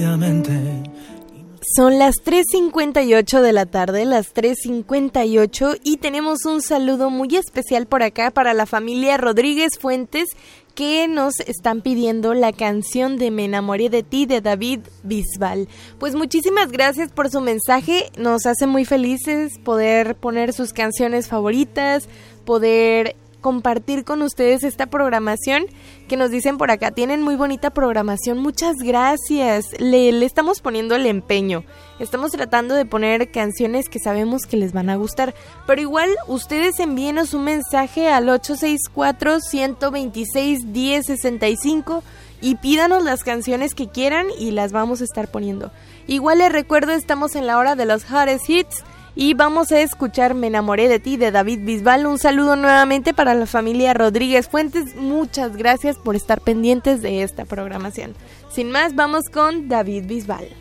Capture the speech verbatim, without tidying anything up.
Son las tres cincuenta y ocho de la tarde, las tres cincuenta y ocho, y tenemos un saludo muy especial por acá para la familia Rodríguez Fuentes, que nos están pidiendo la canción de Me enamoré de ti de David Bisbal. Pues muchísimas gracias por su mensaje, nos hace muy felices poder poner sus canciones favoritas, poder compartir con ustedes esta programación que nos dicen por acá. Tienen muy bonita programación, muchas gracias. Le, le estamos poniendo el empeño, estamos tratando de poner canciones que sabemos que les van a gustar, pero igual ustedes envíenos un mensaje al ocho seis cuatro, uno dos seis, uno cero seis cinco y pídanos las canciones que quieran y las vamos a estar poniendo. Igual les recuerdo, estamos en la hora de los hottest hits y vamos a escuchar Me enamoré de ti de David Bisbal. Un saludo nuevamente para la familia Rodríguez Fuentes. Muchas gracias por estar pendientes de esta programación. Sin más, vamos con David Bisbal.